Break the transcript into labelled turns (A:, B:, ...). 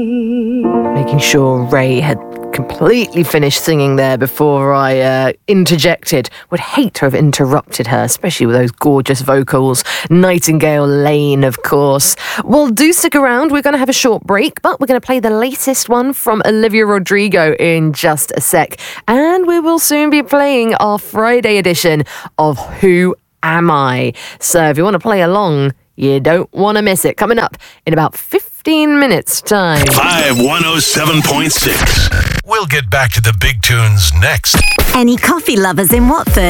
A: Making sure Ray had completely finished singing there before I interjected. Would hate to have interrupted her, especially with those gorgeous vocals. Nightingale Lane, of course. Well, do stick around. We're going to have a short break, but we're going to play the latest one from Olivia Rodrigo in just a sec. And we will soon be playing our Friday edition of Who Am I? So if you want to play along, you don't want to miss it. Coming up in about 15 minutes' time.
B: Vibe 107.6. We'll get back to the big tunes next.
C: Any coffee lovers in Watford?